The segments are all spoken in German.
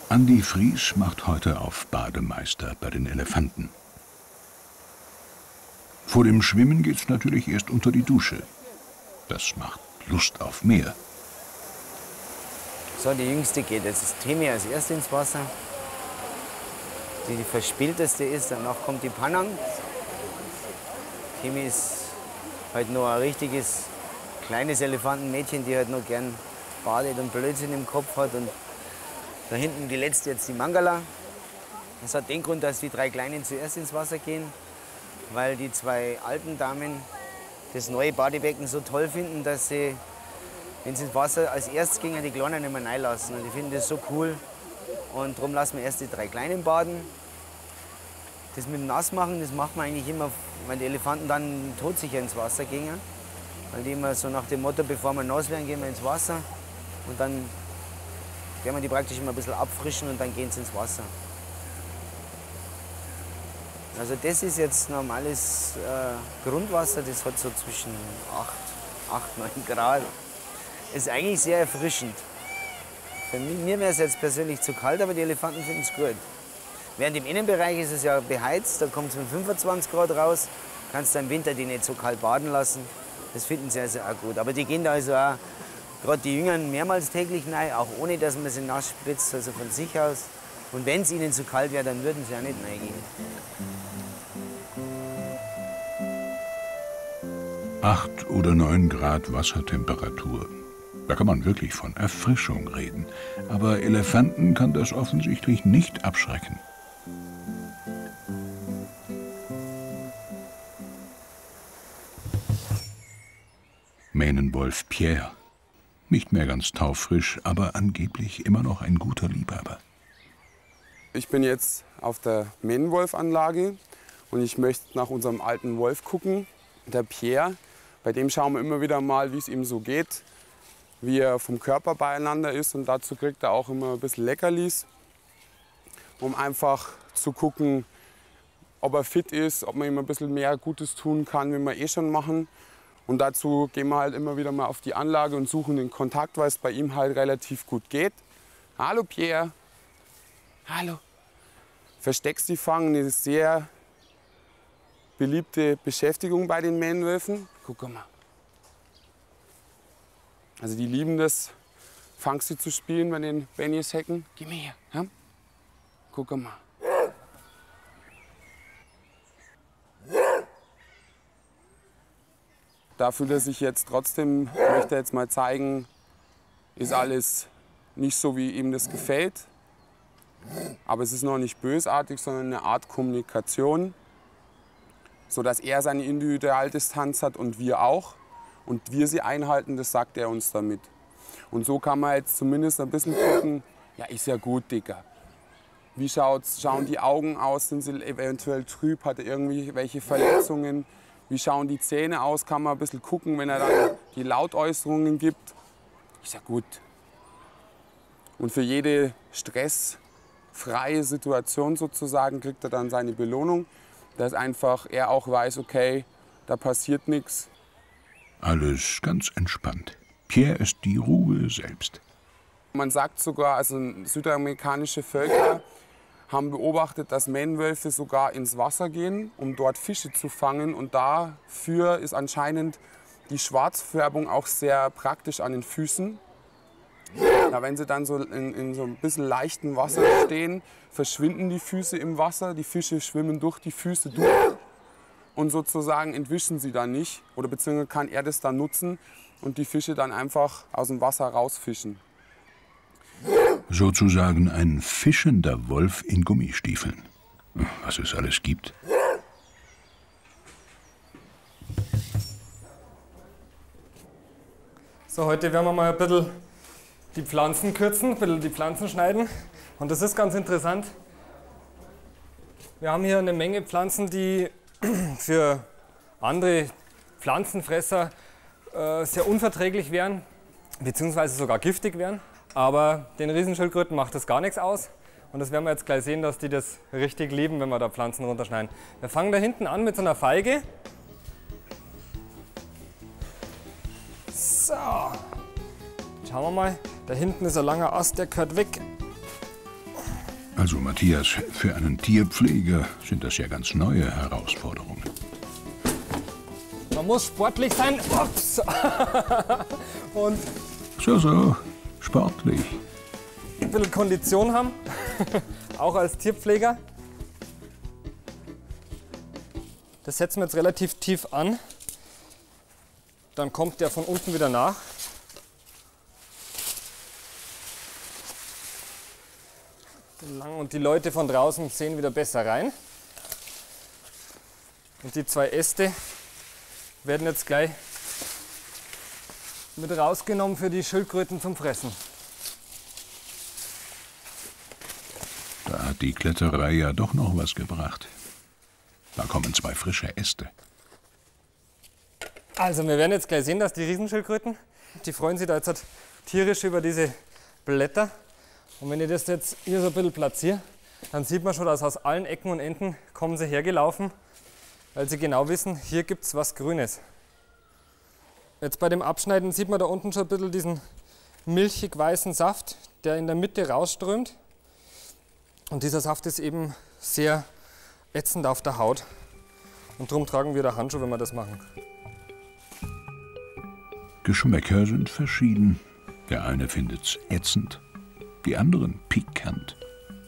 Andi Fries macht heute auf Bademeister bei den Elefanten. Vor dem Schwimmen geht's natürlich erst unter die Dusche. Das macht Lust auf mehr. So, die Jüngste geht jetzt Temi als Erste ins Wasser. Die verspielteste ist, danach kommt die Panang. Temi ist halt noch ein richtiges kleines Elefantenmädchen, die halt noch gern badet und Blödsinn im Kopf hat. Und da hinten die letzte jetzt die Mangala. Das hat den Grund, dass die 3 Kleinen zuerst ins Wasser gehen, weil die 2 alten Damen das neue Badebecken so toll finden, dass sie, wenn sie ins Wasser als erstes gehen, die Kleinen nicht mehr reinlassen. Und die finden das so cool. Und darum lassen wir erst die 3 Kleinen baden. Das mit dem Nassmachen, das macht man eigentlich immer, wenn die Elefanten dann todsicher ins Wasser gehen. Weil die immer so nach dem Motto, bevor wir nass werden, gehen wir ins Wasser. Und dann werden wir die praktisch immer ein bisschen abfrischen und dann gehen sie ins Wasser. Also das ist jetzt normales Grundwasser, das hat so zwischen 8, 9 Grad. Ist eigentlich sehr erfrischend. Für mir wäre es jetzt persönlich zu kalt, aber die Elefanten finden es gut. Während im Innenbereich ist es ja beheizt, da kommt es mit 25 Grad raus. Kannst du im Winter die nicht so kalt baden lassen. Das finden sie also auch gut. Aber die gehen da also auch, gerade die Jüngeren, mehrmals täglich rein, auch ohne dass man sie nass spritzt, also von sich aus. Und wenn es ihnen zu kalt wäre, dann würden sie auch nicht reingehen. 8 oder 9 Grad Wassertemperatur. Da kann man wirklich von Erfrischung reden. Aber Elefanten kann das offensichtlich nicht abschrecken. Mähnenwolf Pierre. Nicht mehr ganz taufrisch, aber angeblich immer noch ein guter Liebhaber. Ich bin jetzt auf der Mähnenwolf-Anlage und ich möchte nach unserem alten Wolf gucken, der Pierre. Bei dem schauen wir immer wieder mal, wie es ihm so geht, wie er vom Körper beieinander ist. Und dazu kriegt er auch immer ein bisschen Leckerlis, um einfach zu gucken, ob er fit ist, ob man ihm ein bisschen mehr Gutes tun kann, wie wir eh schon machen. Und dazu gehen wir halt immer wieder mal auf die Anlage und suchen den Kontakt, weil es bei ihm halt relativ gut geht. Hallo Pierre. Hallo. Verstecksti fangen ist sehr beliebte Beschäftigung bei den Mähnenwölfen. Guck mal. Also die lieben das, Fangsti zu spielen bei den Bennies Hecken. Geh mir her. Ja? Guck mal. Dafür, dass ich jetzt trotzdem möchte jetzt mal zeigen, ist alles nicht so, wie ihm das gefällt. Aber es ist noch nicht bösartig, sondern eine Art Kommunikation, sodass er seine Individualdistanz hat und wir auch. Und wir sie einhalten, das sagt er uns damit. Und so kann man jetzt zumindest ein bisschen gucken, ja, ist ja gut, Dicker. Wie schauen die Augen aus? Sind sie eventuell trüb? Hat er irgendwelche Verletzungen? Wie schauen die Zähne aus? Kann man ein bisschen gucken, wenn er dann die Lautäußerungen gibt. Ist ja gut. Und für jede stressfreie Situation sozusagen kriegt er dann seine Belohnung. Dass einfach er auch weiß, okay, da passiert nichts. Alles ganz entspannt. Pierre ist die Ruhe selbst. Man sagt sogar, also südamerikanische Völker haben beobachtet, dass Mähnenwölfe sogar ins Wasser gehen, um dort Fische zu fangen. Und dafür ist anscheinend die Schwarzfärbung auch sehr praktisch an den Füßen. Ja, wenn sie dann so in so ein bisschen leichtem Wasser stehen, verschwinden die Füße im Wasser. Die Fische schwimmen durch die Füße durch und sozusagen entwischen sie dann nicht. Oder beziehungsweise kann er das dann nutzen und die Fische dann einfach aus dem Wasser rausfischen. Sozusagen ein fischender Wolf in Gummistiefeln. Was es alles gibt. So, heute werden wir mal ein bisschen die Pflanzen kürzen, ein bisschen die Pflanzen schneiden. Und das ist ganz interessant. Wir haben hier eine Menge Pflanzen, die für andere Pflanzenfresser sehr unverträglich wären, beziehungsweise sogar giftig wären. Aber den Riesenschildkröten macht das gar nichts aus. Und das werden wir jetzt gleich sehen, dass die das richtig lieben, wenn wir da Pflanzen runterschneiden. Wir fangen da hinten an mit so einer Feige. So. Schauen wir mal. Da hinten ist ein langer Ast, der gehört weg. Also Matthias, für einen Tierpfleger sind das ja ganz neue Herausforderungen. Man muss sportlich sein. Ups. Und So, sportlich. ein bisschen Kondition haben, auch als Tierpfleger. Das setzen wir jetzt relativ tief an. Dann kommt der von unten wieder nach. Und die Leute von draußen sehen wieder besser rein. Und die 2 Äste werden jetzt gleich mit rausgenommen für die Schildkröten zum Fressen. Da hat die Kletterei ja doch noch was gebracht. Da kommen 2 frische Äste. Also wir werden jetzt gleich sehen, dass die Riesenschildkröten, die freuen sich da jetzt tierisch über diese Blätter. Und wenn ich das jetzt hier so ein bisschen platziere, dann sieht man schon, dass aus allen Ecken und Enden kommen sie hergelaufen, weil sie genau wissen, hier gibt es was Grünes. Jetzt bei dem Abschneiden sieht man da unten schon ein bisschen diesen milchig weißen Saft, der in der Mitte rausströmt. Und dieser Saft ist eben sehr ätzend auf der Haut. Und darum tragen wir da Handschuhe, wenn wir das machen. Geschmäcker sind verschieden. Der eine findet's ätzend, die anderen pikant.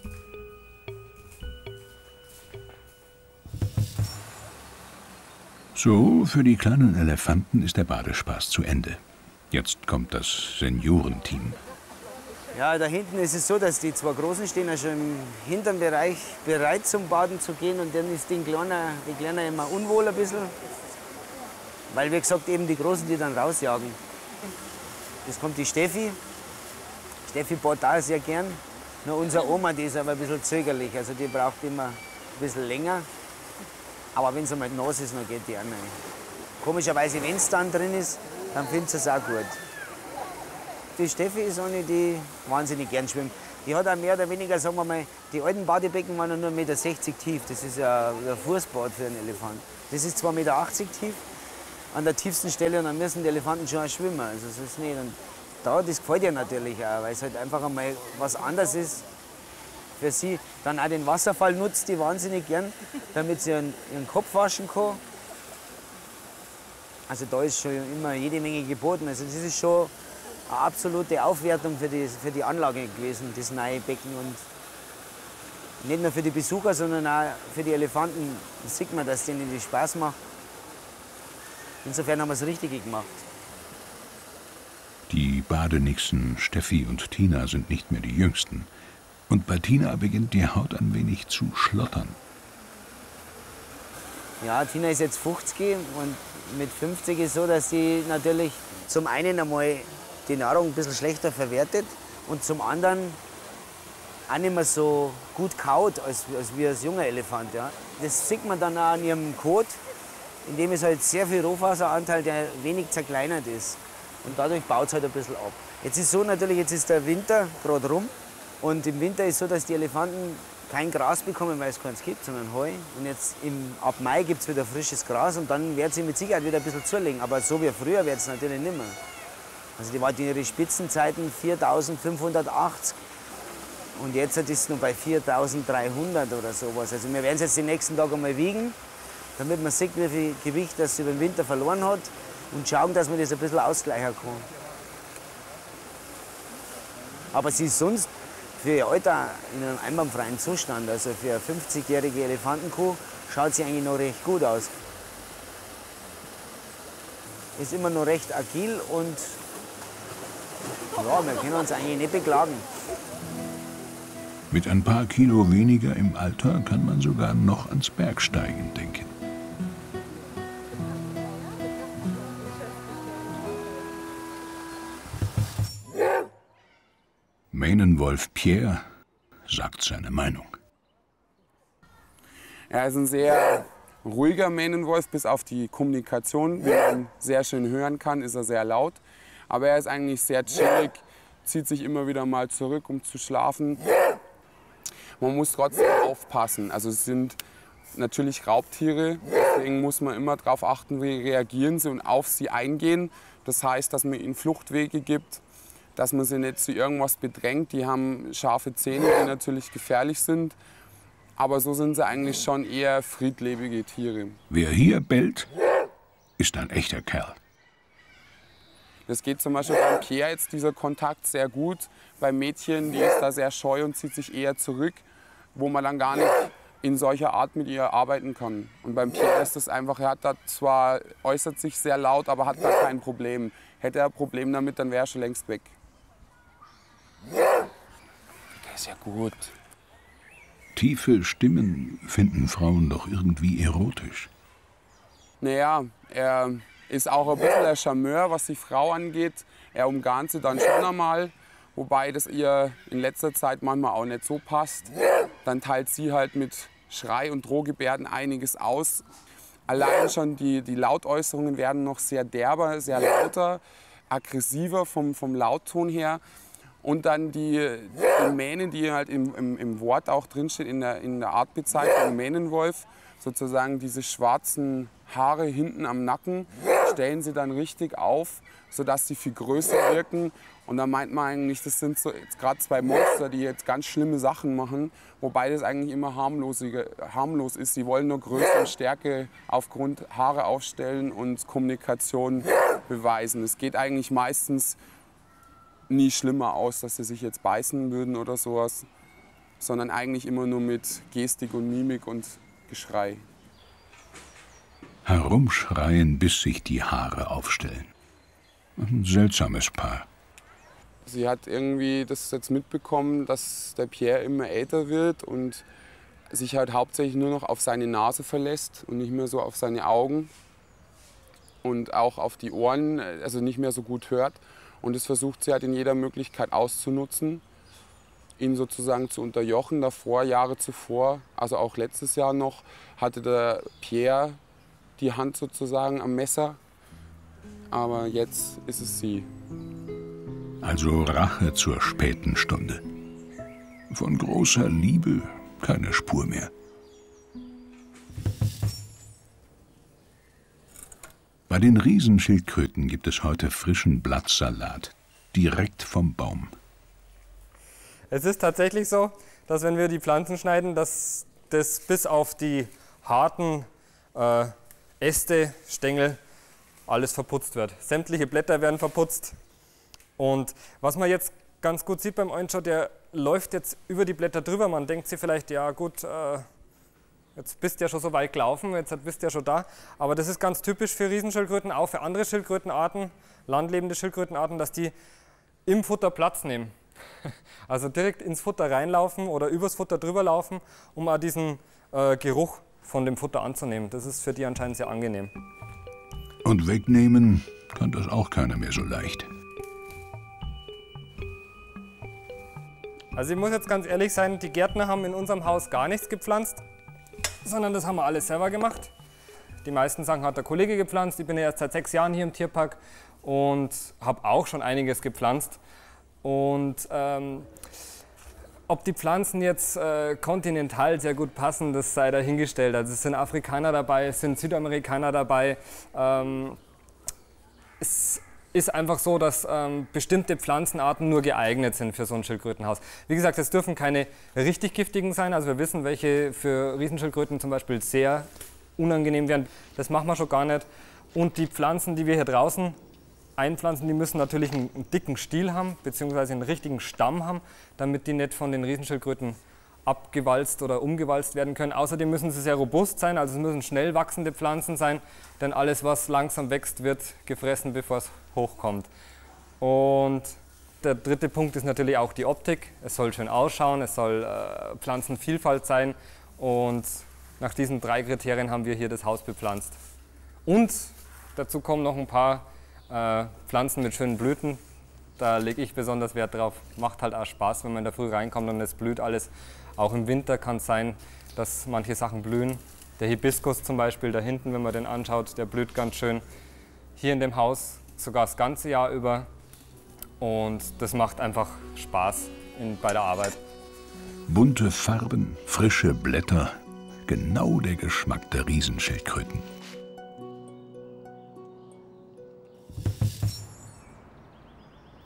So, für die kleinen Elefanten ist der Badespaß zu Ende. Jetzt kommt das Seniorenteam. Ja, da hinten ist es so, dass die 2 Großen stehen ja schon im hinteren Bereich bereit zum Baden zu gehen. Und dann ist die Kleine immer unwohl ein bisschen. Weil, wie gesagt, eben die Großen, die dann rausjagen. Jetzt kommt die Steffi. Steffi badet auch sehr gern. Nur unsere Oma, die ist aber ein bisschen zögerlich. Also die braucht immer ein bisschen länger. Aber wenn es einmal nass ist, dann geht die auch rein. Komischerweise, wenn es dann drin ist, dann findet sie es auch gut. Die Steffi ist eine, die wahnsinnig gern schwimmt. Die hat auch mehr oder weniger, sagen wir mal, die alten Badebecken waren nur 1,60 Meter tief. Das ist ja ein Fußbad für einen Elefant. Das ist 2,80 Meter tief an der tiefsten Stelle und dann müssen die Elefanten schon auch schwimmen. Also das ist nicht. Und das gefällt ihr natürlich auch, weil es halt einfach einmal was anderes ist für sie. Dann auch den Wasserfall nutzt die wahnsinnig gern, damit sie ihren Kopf waschen kann. Also da ist schon immer jede Menge geboten. Also das ist schon eine absolute Aufwertung für die Anlage gewesen, das neue Becken. Und nicht nur für die Besucher, sondern auch für die Elefanten. Da sieht man, dass denen das Spaß macht. Insofern haben wir es richtig gemacht. Die Badenixen Steffi und Tina sind nicht mehr die Jüngsten. Und bei Tina beginnt die Haut ein wenig zu schlottern. Ja, Tina ist jetzt 50 und mit 50 ist es so, dass sie natürlich zum einen einmal die Nahrung ein bisschen schlechter verwertet und zum anderen auch nicht mehr so gut kaut als wie als junger Elefant. Ja. Das sieht man dann auch an ihrem Kot, in dem ist halt sehr viel Rohfasseranteil, der wenig zerkleinert ist. Und dadurch baut es halt ein bisschen ab. Jetzt ist so natürlich, jetzt ist der Winter gerade rum. Und im Winter ist es so, dass die Elefanten kein Gras bekommen, weil es keins gibt, sondern Heu. Und jetzt ab Mai gibt es wieder frisches Gras und dann wird sie mit Sicherheit wieder ein bisschen zulegen. Aber so wie früher wird es natürlich nicht mehr. Also die waren ihre Spitzenzeiten 4.580 und jetzt ist es nur bei 4.300 oder sowas. Also wir werden es jetzt die nächsten Tage einmal wiegen, damit man sieht, wie viel Gewicht das über den Winter verloren hat und schauen, dass man das ein bisschen ausgleichen kann. Aber sie ist sonst für ihr Alter in einem einwandfreien Zustand, also für eine 50-jährige Elefantenkuh, schaut sie eigentlich noch recht gut aus. Ist immer noch recht agil und ja, wir können uns eigentlich nicht beklagen. Mit ein paar Kilo weniger im Alter kann man sogar noch ans Bergsteigen denken. Mähnenwolf Pierre sagt seine Meinung. Er ist ein sehr ruhiger Mähnenwolf, bis auf die Kommunikation, wie man sehr schön hören kann, ist er sehr laut. Aber er ist eigentlich sehr chillig, zieht sich immer wieder mal zurück, um zu schlafen. Man muss trotzdem aufpassen. Also es sind natürlich Raubtiere, deswegen muss man immer darauf achten, wie reagieren sie und auf sie eingehen. Das heißt, dass man ihnen Fluchtwege gibt, dass man sie nicht zu irgendwas bedrängt. Die haben scharfe Zähne, die natürlich gefährlich sind. Aber so sind sie eigentlich schon eher friedlebige Tiere. Wer hier bellt, ist ein echter Kerl. Das geht zum Beispiel beim Pierre jetzt dieser Kontakt sehr gut. Beim Mädchen, die ist da sehr scheu und zieht sich eher zurück, wo man dann gar nicht in solcher Art mit ihr arbeiten kann. Und beim Pierre ist es einfach, er hat da zwar, äußert sich sehr laut, aber hat da kein Problem. Hätte er ein Problem damit, dann wäre er schon längst weg. Der ist ja gut. Tiefe Stimmen finden Frauen doch irgendwie erotisch. Naja, er ist auch ein bisschen der Charmeur, was die Frau angeht. Er umgarnt sie dann schon einmal, wobei das ihr in letzter Zeit manchmal auch nicht so passt. Dann teilt sie halt mit Schrei und Drohgebärden einiges aus. Allein schon die Lautäußerungen werden noch sehr derber, sehr lauter, aggressiver vom Lautton her. Und dann die Mähne, die halt im Wort auch drinsteht, in der Artbezeichnung Mähnenwolf, sozusagen diese schwarzen Haare hinten am Nacken, stellen sie dann richtig auf, sodass sie viel größer wirken. Und da meint man eigentlich, das sind so jetzt gerade zwei Monster, die jetzt ganz schlimme Sachen machen, wobei das eigentlich immer harmlos ist. Sie wollen nur Größe und Stärke aufgrund Haare aufstellen und Kommunikation beweisen. Es geht eigentlich meistens nie schlimmer aus, dass sie sich jetzt beißen würden oder sowas, sondern eigentlich immer nur mit Gestik und Mimik und Geschrei. Herumschreien, bis sich die Haare aufstellen. Ein seltsames Paar. Sie hat irgendwie das jetzt mitbekommen, dass der Pierre immer älter wird und sich halt hauptsächlich nur noch auf seine Nase verlässt und nicht mehr so auf seine Augen und auch auf die Ohren, also nicht mehr so gut hört. Und das versucht sie halt in jeder Möglichkeit auszunutzen, ihn sozusagen zu unterjochen. Jahre zuvor, also auch letztes Jahr noch, hatte der Pierre die Hand sozusagen am Messer. Aber jetzt ist es sie. Also Rache zur späten Stunde. Von großer Liebe keine Spur mehr. Bei den Riesenschildkröten gibt es heute frischen Blattsalat, direkt vom Baum. Es ist tatsächlich so, dass wenn wir die Pflanzen schneiden, dass das bis auf die harten Äste, Stängel, alles verputzt wird. Sämtliche Blätter werden verputzt. Und was man jetzt ganz gut sieht beim Eulenschau, der läuft jetzt über die Blätter drüber. Man denkt sich vielleicht, ja gut, jetzt bist du ja schon so weit gelaufen, jetzt bist du ja schon da. Aber das ist ganz typisch für Riesenschildkröten, auch für andere Schildkrötenarten, landlebende Schildkrötenarten, dass die im Futter Platz nehmen. Also direkt ins Futter reinlaufen oder übers Futter drüber laufen, um auch diesen Geruch von dem Futter anzunehmen. Das ist für die anscheinend sehr angenehm. Und wegnehmen kann das auch keiner mehr so leicht. Also ich muss jetzt ganz ehrlich sein, die Gärtner haben in unserem Haus gar nichts gepflanzt, sondern das haben wir alles selber gemacht. Die meisten Sachen hat der Kollege gepflanzt. Ich bin ja erst seit 6 Jahren hier im Tierpark und habe auch schon einiges gepflanzt. Und ob die Pflanzen jetzt kontinental sehr gut passen, das sei dahingestellt. Also es sind Afrikaner dabei, es sind Südamerikaner dabei. Es ist einfach so, dass bestimmte Pflanzenarten nur geeignet sind für so ein Schildkrötenhaus. Wie gesagt, es dürfen keine richtig giftigen sein. Also wir wissen, welche für Riesenschildkröten zum Beispiel sehr unangenehm wären. Das machen wir schon gar nicht. Und die Pflanzen, die wir hier draußen einpflanzen, die müssen natürlich einen dicken Stiel haben, beziehungsweise einen richtigen Stamm haben, damit die nicht von den Riesenschildkröten abgewalzt oder umgewalzt werden können. Außerdem müssen sie sehr robust sein, also es müssen schnell wachsende Pflanzen sein, denn alles, was langsam wächst, wird gefressen, bevor es hochkommt. Und der dritte Punkt ist natürlich auch die Optik. Es soll schön ausschauen, es soll Pflanzenvielfalt sein und nach diesen 3 Kriterien haben wir hier das Haus bepflanzt. Und dazu kommen noch ein paar Pflanzen mit schönen Blüten. Da lege ich besonders Wert drauf. Macht halt auch Spaß, wenn man da früh reinkommt und es blüht alles. Auch im Winter kann es sein, dass manche Sachen blühen. Der Hibiskus zum Beispiel da hinten, wenn man den anschaut, der blüht ganz schön. Hier in dem Haus sogar das ganze Jahr über. Und das macht einfach Spaß bei der Arbeit. Bunte Farben, frische Blätter, genau der Geschmack der Riesenschildkröten.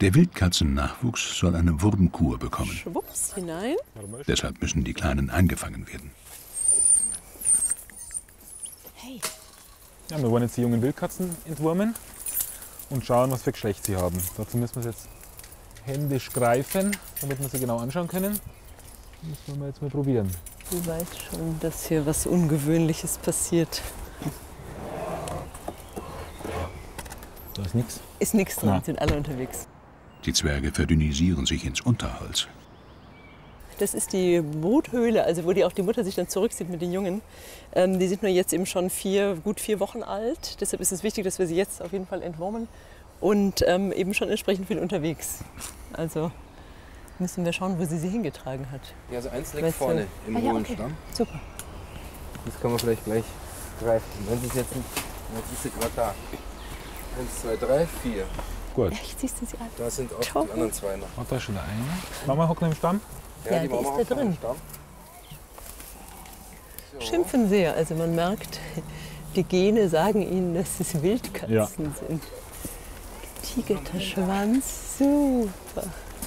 Der Wildkatzennachwuchs soll eine Wurmkur bekommen. Schwupps hinein. Deshalb müssen die Kleinen eingefangen werden. Hey. Ja, wir wollen jetzt die jungen Wildkatzen entwurmen und schauen, was für Geschlecht sie haben. Dazu müssen wir sie jetzt händisch greifen, damit wir sie genau anschauen können. Das müssen wir jetzt mal probieren. Du weißt schon, dass hier was Ungewöhnliches passiert. Da ist nichts. Ist nichts dran, Ja. sind alle unterwegs. Die Zwerge verdünnisieren sich ins Unterholz. Das ist die Bruthöhle, also wo auch die Mutter sich dann zurückzieht mit den Jungen. Die sind nur jetzt eben schon gut 4 Wochen alt. Deshalb ist es wichtig, dass wir sie jetzt auf jeden Fall entwurmen. Und eben schon entsprechend viel unterwegs. Also müssen wir schauen, wo sie hingetragen hat. Ja, also eins liegt Weißt du- vorne im ja, hohen okay. Stamm. Super. Das kann man vielleicht gleich greifen. Wenn sie es jetzt nicht, jetzt ist sie gerade da. 1, 2, 3, 4. Gut. Echt, siehst du sie an? Da sind auch Toll. die anderen 2 noch. Oh, da ist schon der eine. Mama hockt im Stamm. Ja, die die Mama ist da hockt drin. am Stamm. So. Schimpfen sehr. Also man merkt, die Gene sagen ihnen, dass es Wildkatzen Ja. sind. Getigerter Schwanz, super.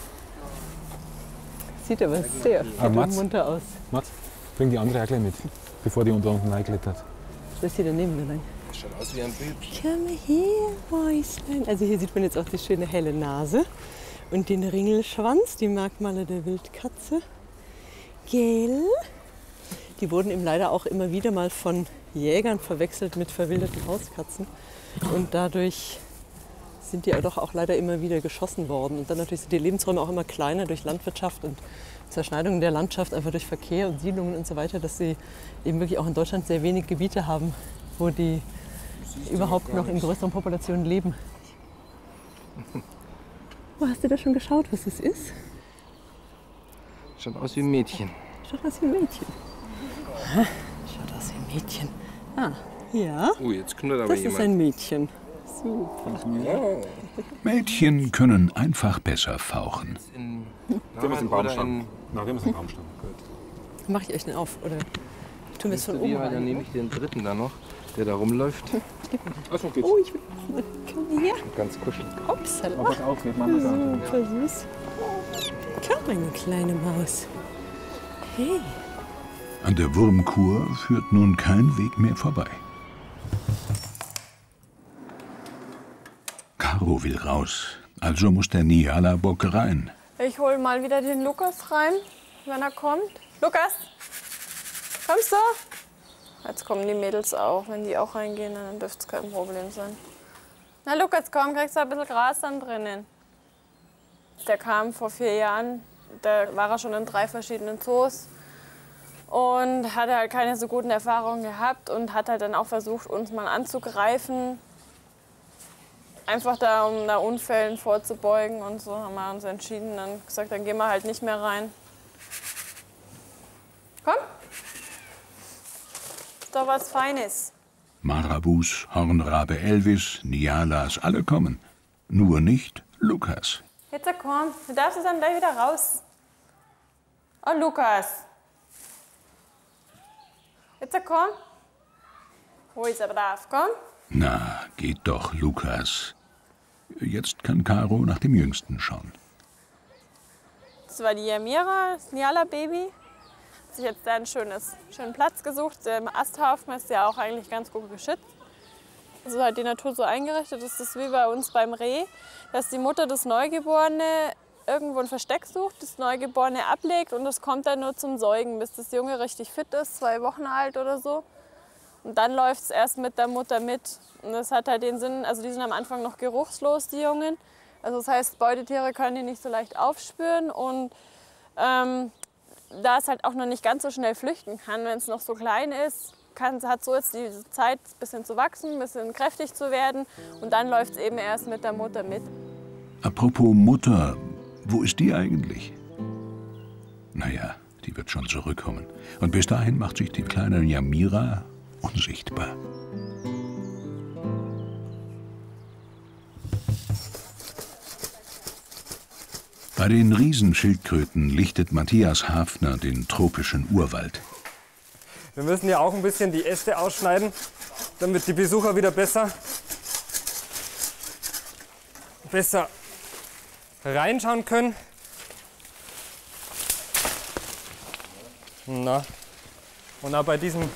Sieht aber sehr fit und Mats? munter aus. Mats, bring die andere auch gleich mit, bevor die unter unten reinklettert. Was ist hier daneben gelangt? Das schaut aus wie ein Bild. Komm her, Mäuslein. Also hier sieht man jetzt auch die schöne helle Nase und den Ringelschwanz, die Merkmale der Wildkatze. Gell? Die wurden eben leider auch immer wieder mal von Jägern verwechselt mit verwilderten Hauskatzen. Und dadurch sind die doch auch leider immer wieder geschossen worden. Und dann natürlich sind die Lebensräume auch immer kleiner durch Landwirtschaft und Zerschneidungen der Landschaft, einfach durch Verkehr und Siedlungen und so weiter, dass sie eben wirklich auch in Deutschland sehr wenig Gebiete haben, wo die überhaupt noch in größeren Populationen leben. Oh, hast du da schon geschaut, was es ist? Schaut aus wie ein Mädchen. Schaut aus wie ein Mädchen. Aha, schaut aus wie ein Mädchen. Ah, ja, Jetzt knurrt aber das ist jemand. ein Mädchen. Super. Mädchen können einfach besser fauchen. In Der ist im oder Baumstamm. Na, der ist im Baumstamm. Mache ich euch den auf, oder tun wir es von oben Dann rein? nehme ich den dritten da noch, der da rumläuft. Achso, geht's. Oh, ich will... Komm her. Ganz kuschelig. Upsala. Pass auf, wir machen das an. Super süß. Komm, meine kleine Maus. Hey. An der Wurmkur führt nun kein Weg mehr vorbei. Caro will raus, also muss der Niala-Bock rein. Ich hol mal wieder den Lukas rein, wenn er kommt. Lukas, kommst du? Jetzt kommen die Mädels auch. Wenn die auch reingehen, dann dürfte es kein Problem sein. Na Lukas, komm, kriegst du ein bisschen Gras dann drinnen. Der kam vor 4 Jahren, da war er schon in 3 verschiedenen Zoos und hatte halt keine so guten Erfahrungen gehabt und hat halt dann auch versucht, uns mal anzugreifen. Einfach da, um da Unfällen vorzubeugen und so haben wir uns entschieden, dann gesagt, dann gehen wir halt nicht mehr rein. Komm. Ist doch was Feines. Marabus, Hornrabe Elvis, Nialas, alle kommen. Nur nicht Lukas. Jetzt komm, du darfst jetzt dann gleich wieder raus. Oh, Lukas. Jetzt komm. Wo ist er brav, komm. Na, geht doch, Lukas. Jetzt kann Caro nach dem Jüngsten schauen. Das war die Yamira, das Niala-Baby. Hat sich jetzt da einen schönen Platz gesucht. Der Asthaufen ist ja auch eigentlich ganz gut geschützt. Also hat die Natur so eingerichtet, das ist wie bei uns beim Reh, dass die Mutter das Neugeborene irgendwo ein Versteck sucht, das Neugeborene ablegt und das kommt dann nur zum Säugen, bis das Junge richtig fit ist, 2 Wochen alt oder so. Und dann läuft es erst mit der Mutter mit. Und das hat halt den Sinn, also die sind am Anfang noch geruchslos, die Jungen. Also das heißt, Beutetiere können die nicht so leicht aufspüren und da es halt auch noch nicht ganz so schnell flüchten kann, wenn es noch so klein ist, hat so jetzt die Zeit, ein bisschen zu wachsen, ein bisschen kräftig zu werden und dann läuft es eben erst mit der Mutter mit. Apropos Mutter, wo ist die eigentlich? Naja, die wird schon zurückkommen. Und bis dahin macht sich die kleine Yamira unsichtbar. Bei den Riesenschildkröten lichtet Matthias Hafner den tropischen Urwald. Wir müssen ja auch ein bisschen die Äste ausschneiden, damit die Besucher wieder besser reinschauen können. Na. Und auch bei diesem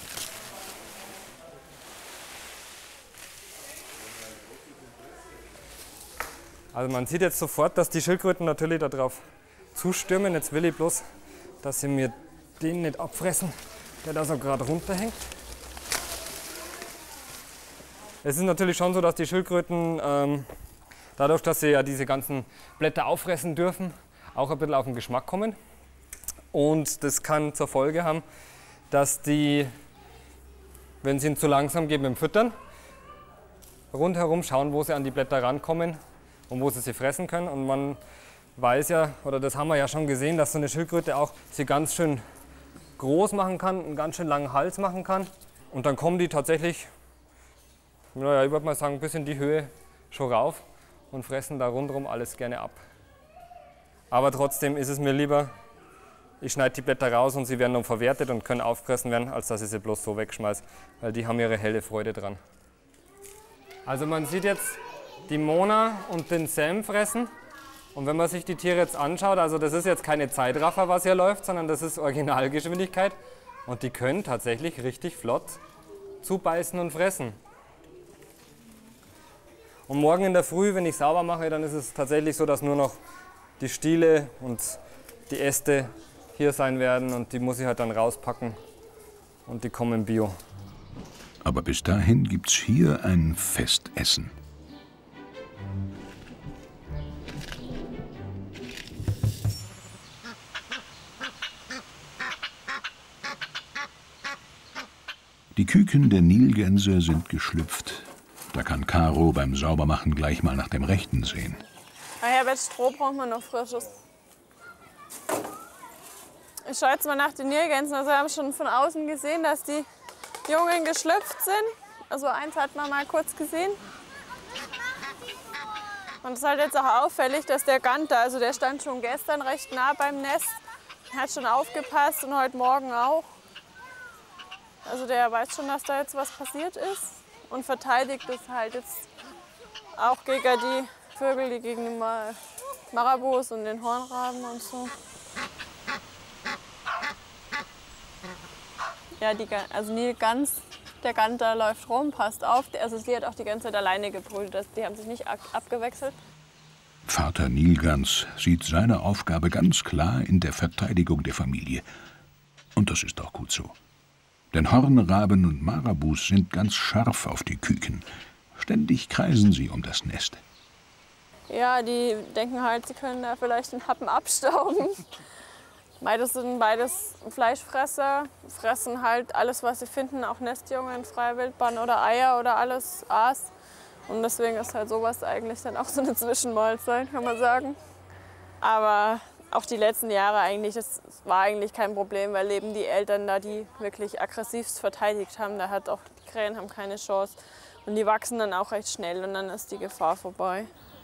Also man sieht jetzt sofort, dass die Schildkröten natürlich darauf zustürmen. Jetzt will ich bloß, dass sie mir den nicht abfressen, der da so gerade runterhängt. Es ist natürlich schon so, dass die Schildkröten, dadurch, dass sie ja diese ganzen Blätter auffressen dürfen, auch ein bisschen auf den Geschmack kommen. Und das kann zur Folge haben, dass die, wenn sie ihnen zu langsam geben im Füttern, rundherum schauen, wo sie an die Blätter rankommen und wo sie fressen können. Und man weiß ja, oder das haben wir ja schon gesehen, dass so eine Schildkröte auch sie ganz schön groß machen kann, einen ganz schön langen Hals machen kann. Und dann kommen die tatsächlich, naja, ich würde mal sagen, bis in die Höhe schon rauf und fressen da rundherum alles gerne ab. Aber trotzdem ist es mir lieber, ich schneide die Blätter raus und sie werden dann verwertet und können aufgefressen werden, als dass ich sie bloß so wegschmeiße, weil die haben ihre helle Freude dran. Also man sieht jetzt die Mona und den Sam fressen. Und wenn man sich die Tiere jetzt anschaut, also das ist jetzt keine Zeitraffer, was hier läuft, sondern das ist Originalgeschwindigkeit. Und die können tatsächlich richtig flott zubeißen und fressen. Und morgen in der Früh, wenn ich sauber mache, dann ist es tatsächlich so, dass nur noch die Stiele und die Äste hier sein werden. Und die muss ich halt dann rauspacken und die kommen bio. Aber bis dahin gibt's hier ein Festessen. Die Küken der Nilgänse sind geschlüpft. Da kann Caro beim Saubermachen gleich mal nach dem Rechten sehen. Ah ja, bei Stroh braucht man noch frisches. Ich schaue jetzt mal nach den Nilgänsen. Also wir haben schon von außen gesehen, dass die Jungen geschlüpft sind. Also eins hat man mal kurz gesehen. Und es ist halt jetzt auch auffällig, dass der Ganter, also der stand schon gestern recht nah beim Nest, hat schon aufgepasst und heute Morgen auch. Also der weiß schon, dass da jetzt was passiert ist und verteidigt es halt jetzt auch gegen die Vögel, die gegen die Marabus und den Hornraben und so. Ja, also Nilgans, der Ganter läuft rum, passt auf. Also sie hat auch die ganze Zeit alleine gebrütet, die haben sich nicht abgewechselt. Vater Nilgans sieht seine Aufgabe ganz klar in der Verteidigung der Familie. Und das ist auch gut so. Denn Hornraben und Marabus sind ganz scharf auf die Küken. Ständig kreisen sie um das Nest. Ja, die denken halt, sie können da vielleicht einen Happen abstauben. Das sind beides Fleischfresser, fressen halt alles, was sie finden, auch Nestjungen, Freiwildbahn oder Eier oder alles Aas. Und deswegen ist halt sowas eigentlich dann auch so eine Zwischenmahlzeit, kann man sagen. Aber auch die letzten Jahre eigentlich, das war eigentlich kein Problem, weil eben die Eltern da die wirklich aggressivst verteidigt haben. Da hat auch die Krähen haben keine Chance und die wachsen dann auch recht schnell und dann ist die Gefahr vorbei.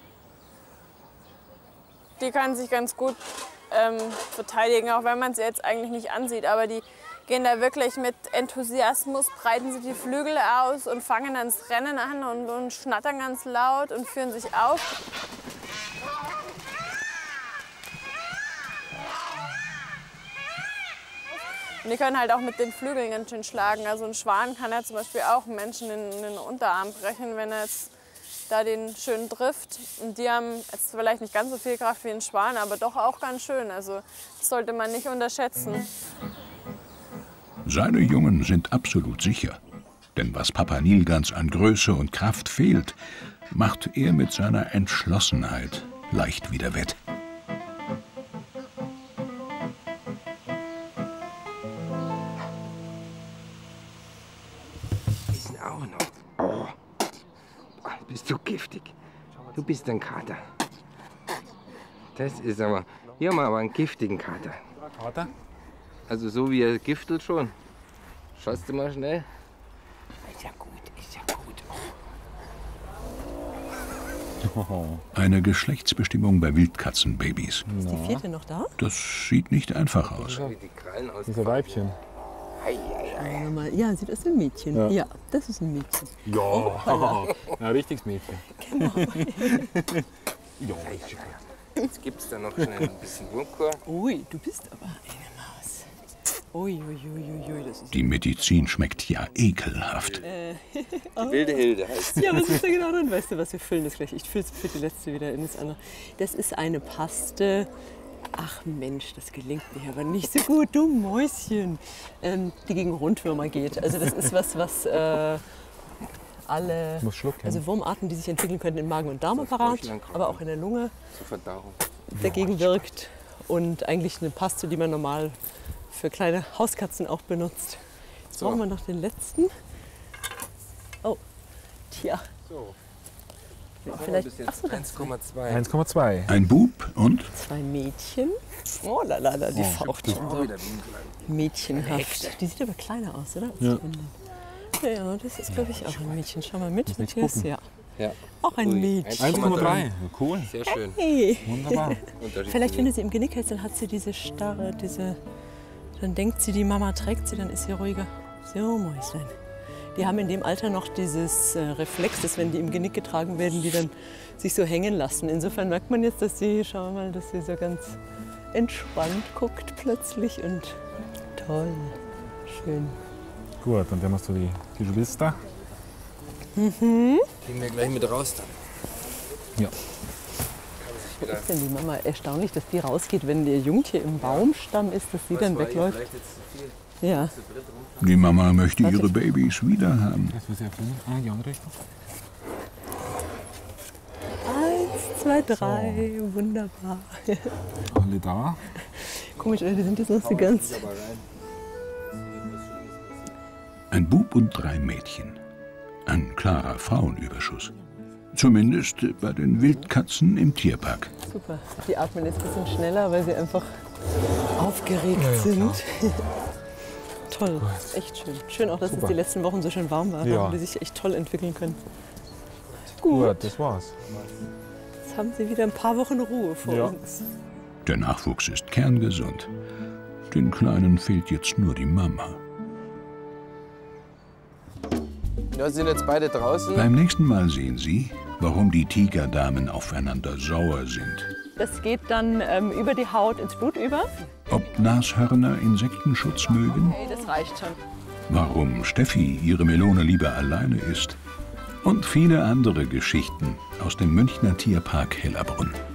Die kann sich ganz gut verteidigen, auch wenn man sie jetzt eigentlich nicht ansieht, aber die gehen da wirklich mit Enthusiasmus, breiten sie die Flügel aus und fangen dann das Rennen an und schnattern ganz laut und führen sich auf. Und die können halt auch mit den Flügeln ganz schön schlagen. Also ein Schwan kann ja zum Beispiel auch einen Menschen in den Unterarm brechen, wenn er jetzt da den schön trifft. Und die haben jetzt vielleicht nicht ganz so viel Kraft wie ein Schwan, aber doch auch ganz schön. Also das sollte man nicht unterschätzen. Seine Jungen sind absolut sicher. Denn was Papa Nilgans an Größe und Kraft fehlt, macht er mit seiner Entschlossenheit leicht wieder wett. Auch noch. Oh. Du bist so giftig. Du bist ein Kater. Das ist aber. Hier haben wir aber einen giftigen Kater. Kater? Also so wie er giftelt schon. Schaust du mal schnell. Ist ja gut, ist ja gut. Eine Geschlechtsbestimmung bei Wildkatzenbabys. Ist die vierte noch da? Das sieht nicht einfach aus. Wie die Krallen aus. Diese Weibchen. Ja, sieht aus wie ein Mädchen. Ja. Ja, das ist ein Mädchen. Ja, ein richtiges Mädchen. Genau. Ja. Jetzt gibt es da noch schnell ein bisschen Wurmkur. Ui, du bist aber eine Maus. Ui, ui, ui, ui, das ist... Die Medizin schmeckt ja ekelhaft. Die wilde Hilde heißt sie. Ja, was ist da genau drin? Weißt du was, wir füllen das gleich. Ich fülle es für die letzte wieder in das andere. Das ist eine Paste. Ach Mensch, das gelingt mir aber nicht so gut, du Mäuschen. Die gegen Rundwürmer geht. Also das ist was alle also Wurmarten, die sich entwickeln können im Magen- und Darmapparat, aber auch in der Lunge, zur Verdauung dagegen wirkt. Und eigentlich eine Paste, die man normal für kleine Hauskatzen auch benutzt. Jetzt brauchen wir noch den letzten. Oh, tja. So. Vielleicht 1,2. 1,2. Ein Bub und 2 Mädchen. Oh la la la, die faucht schon so mädchenhaft. Die sieht aber kleiner aus, oder? Ja. Ja, das ist, glaube ich, auch ein Mädchen. Schau mal mit, Matthias. Ja. Ja. Auch ein Mädchen. 1,3. Cool. Sehr schön. Hey. Wunderbar. Vielleicht, wenn du sie im Genick hältst, dann hat sie diese starre, dann denkt sie, die Mama trägt sie, dann ist sie ruhiger. So, Mäuslein. Die haben in dem Alter noch dieses Reflex, dass wenn die im Genick getragen werden, die dann sich so hängen lassen. Insofern merkt man jetzt, dass sie, schauen wir mal, dass sie so ganz entspannt guckt plötzlich und toll, schön. Gut, und dann machst du die Geschwister. Gehen wir gleich mit raus dann. Ja. Wo ist denn die Mama? Erstaunlich, dass die rausgeht, wenn ihr Jungtier im Baumstamm ist, dass sie dann wegläuft. Ja. die Mama möchte ihre Babys wieder haben. Das will sie erfüllen. Ah, die andere Richtung. 1, 2, 3, wunderbar. Alle da. Komisch, die sind jetzt noch so ganz... Ein Bub und 3 Mädchen. Ein klarer Frauenüberschuss. Zumindest bei den Wildkatzen im Tierpark. Super. Die atmen jetzt ein bisschen schneller, weil sie einfach aufgeregt sind. Toll, echt schön. Schön auch, dass es die letzten Wochen so schön warm war. Da haben die sich echt toll entwickeln können. Gut, das war's. Jetzt haben sie wieder ein paar Wochen Ruhe vor uns. Der Nachwuchs ist kerngesund. Den Kleinen fehlt jetzt nur die Mama. Ja, sind jetzt beide draußen. Beim nächsten Mal sehen Sie, warum die Tigerdamen aufeinander sauer sind. Das geht dann über die Haut ins Blut über. Ob Nashörner Insektenschutz mögen? Hey, das reicht schon. Warum Steffi ihre Melone lieber alleine isst? Und viele andere Geschichten aus dem Münchner Tierpark Hellerbrunn.